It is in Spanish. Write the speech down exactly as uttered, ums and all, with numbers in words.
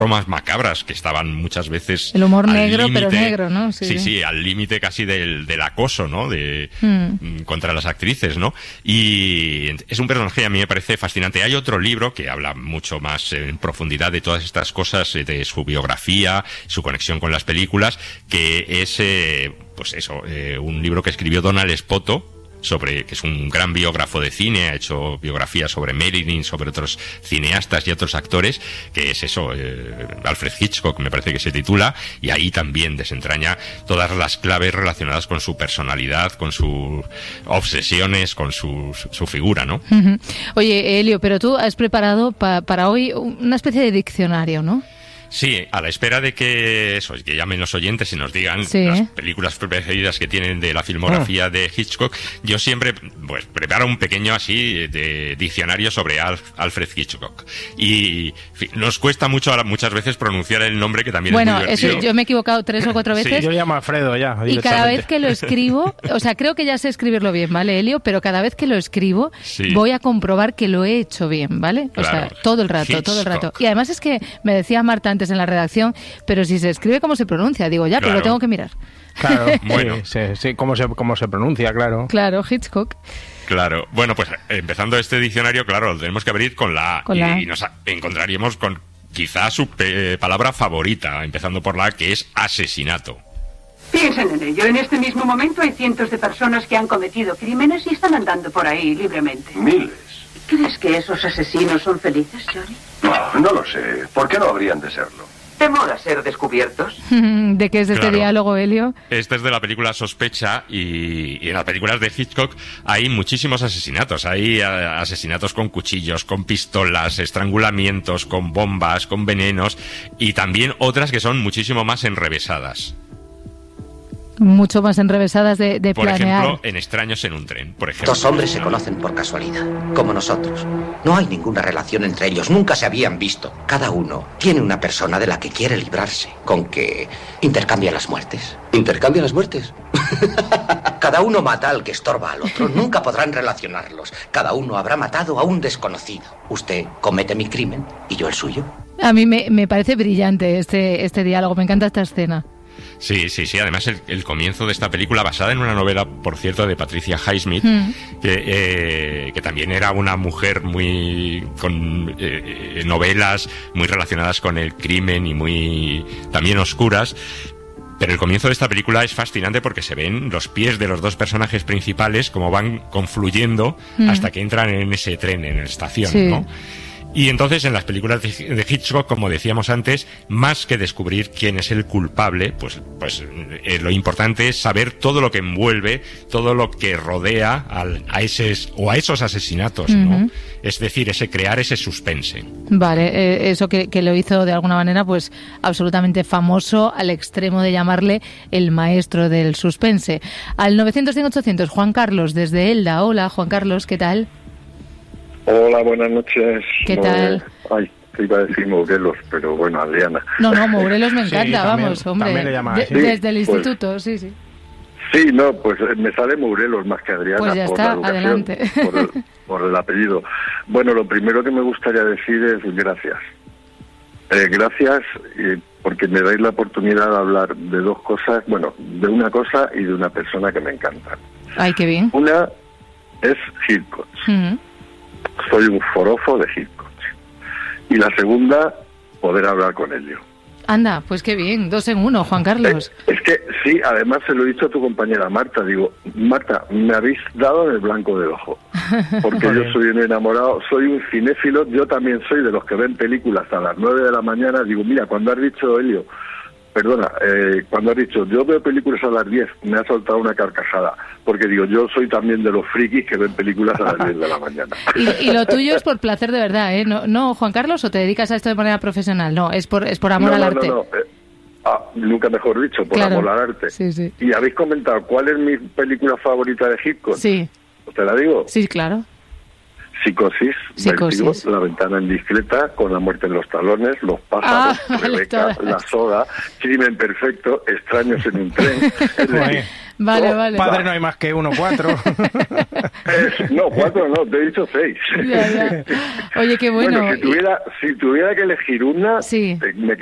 bromas macabras que estaban muchas veces el humor al negro límite, pero negro, ¿no? Sí, sí, sí al límite casi del, del acoso, ¿no? De mm. contra las actrices, ¿no? Y es un personaje que a mí me parece fascinante. Hay otro libro que habla mucho más en profundidad de todas estas cosas, de su biografía, su conexión con las películas, que es eh, pues eso, eh, un libro que escribió Donald Spoto, sobre, que es un gran biógrafo de cine, ha hecho biografías sobre Marilyn, sobre otros cineastas y otros actores, que es eso, eh, Alfred Hitchcock me parece que se titula, y ahí también desentraña todas las claves relacionadas con su personalidad, con sus obsesiones, con su, su, su figura, ¿no? Uh-huh. Oye, Elio, pero tú has preparado pa, para hoy una especie de diccionario, ¿no? Sí, a la espera de que eso, que llamen los oyentes y nos digan sí. las películas preferidas que tienen de la filmografía oh. de Hitchcock, yo siempre pues preparo un pequeño así de diccionario sobre Alf, Alfred Hitchcock. Y en fin, nos cuesta mucho muchas veces pronunciar el nombre, que también bueno, es muy divertido. Bueno, yo me he equivocado tres o cuatro veces. Sí, yo llamo a Alfredo ya. Y cada vez que lo escribo, o sea, creo que ya sé escribirlo bien, ¿vale, Elio? Pero cada vez que lo escribo sí. voy a comprobar que lo he hecho bien, ¿vale? O claro. sea, todo el rato, Hitchcock. todo el rato. Y además es que me decía Marta antes en la redacción, pero si se escribe cómo se pronuncia, digo ya, claro. pero lo tengo que mirar. Claro, bueno, sí, sí, sí, cómo se cómo se pronuncia, claro. Claro, Hitchcock. Claro, bueno, pues empezando este diccionario, claro, lo tenemos que abrir con la A, con y, la... y nos encontraríamos con quizá su pe- palabra favorita, empezando por la A, que es asesinato. Piensen en ello. En este mismo momento hay cientos de personas que han cometido crímenes y están andando por ahí libremente. Miles. ¿Crees que esos asesinos son felices, Johnny? No, no lo sé. ¿Por qué no habrían de serlo? ¿Temor a ser descubiertos? ¿De qué es este claro. diálogo, Elio? Este es de la película Sospecha, y, y en las películas de Hitchcock hay muchísimos asesinatos. Hay a, asesinatos con cuchillos, con pistolas, estrangulamientos, con bombas, con venenos, y también otras que son muchísimo más enrevesadas. Mucho más enrevesadas de, de por planear. Por ejemplo, en Extraños en un tren, por ejemplo. Dos hombres se conocen por casualidad, como nosotros. No hay ninguna relación entre ellos, nunca se habían visto. Cada uno tiene una persona de la que quiere librarse, con que intercambia las muertes. ¿Intercambia las muertes? Cada uno mata al que estorba al otro, nunca podrán relacionarlos. Cada uno habrá matado a un desconocido. Usted comete mi crimen y yo el suyo. A mí me, me parece brillante este, este diálogo, me encanta esta escena. Sí, sí, sí. Además, el, el comienzo de esta película, basada en una novela, por cierto, de Patricia Highsmith, mm. que, eh, que también era una mujer muy con eh, novelas muy relacionadas con el crimen y muy también oscuras. Pero el comienzo de esta película es fascinante porque se ven los pies de los dos personajes principales como van confluyendo mm. hasta que entran en ese tren, en la estación, sí. ¿no? Y entonces en las películas de Hitchcock, como decíamos antes, más que descubrir quién es el culpable, pues, pues eh, lo importante es saber todo lo que envuelve, todo lo que rodea al, a esos o a esos asesinatos, uh-huh. ¿no? Es decir, ese crear ese suspense. Vale, eh, eso que, que lo hizo de alguna manera, pues absolutamente famoso al extremo de llamarle el maestro del suspense. Al novecientos cien ochocientos, Juan Carlos desde Elda. Hola, Juan Carlos, ¿qué tal? Hola, buenas noches. ¿Qué tal? Ay, te iba a decir Morelos, pero bueno, Adriana. No, no, Morelos me encanta, sí, también, vamos, hombre. También le llama así. De, desde el pues, instituto, sí, sí. Sí, no, pues me sale Morelos más que Adriana. Pues ya por está, la educación, adelante. Por el, por el apellido. Bueno, lo primero que me gustaría decir es gracias. Eh, gracias eh, porque me dais la oportunidad de hablar de dos cosas, bueno, de una cosa y de una persona que me encanta. Ay, qué bien. Una es Hitchcock. Uh-huh. Soy un forofo de Hitchcock. Y la segunda, poder hablar con Elio. Anda, pues qué bien, dos en uno, Juan Carlos. Eh, es que sí, además se lo he dicho a tu compañera Marta, digo, Marta, me habéis dado en el blanco del ojo, porque yo soy un enamorado, soy un cinéfilo, yo también soy de los que ven películas a las nueve de la mañana, digo, mira, cuando has dicho, Elio, perdona, eh, cuando has dicho, yo veo películas a las diez, me ha soltado una carcajada, porque digo, yo soy también de los frikis que ven películas a las diez de la mañana. Y, y lo tuyo es por placer de verdad, ¿eh? No, no, Juan Carlos, ¿o te dedicas a esto de manera profesional? No, es por, es por amor no, al no, arte. No, no, eh, ah, nunca mejor dicho, por claro. amor al arte. Sí, sí. Y habéis comentado, ¿cuál es mi película favorita de Hitchcock? Sí. ¿Te la digo? Sí, claro. Psicosis, Psicosis. Vértigo, La ventana indiscreta, Con la muerte en los talones, Los pájaros, ah, Rebeca, La soda, Crimen perfecto, Extraños en un tren. Es decir, Vale, No, vale. Padre no hay más que uno, cuatro. Eh, no, cuatro no, te he dicho seis. Ya, ya. Oye, qué bueno. Bueno, si tuviera, si tuviera que elegir una, Sí. eh, me